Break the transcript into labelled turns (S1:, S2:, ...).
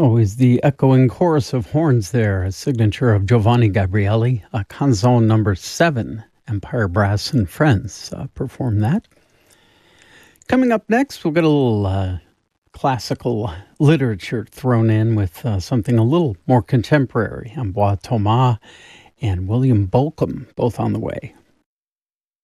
S1: Always the echoing chorus of horns there, a signature of Giovanni Gabrieli, a Canzone number 7, Empire Brass and Friends performed that. Coming up next, we'll get a little classical literature thrown in with something a little more contemporary. Ambroise Thomas and William Bolcom, both on the way.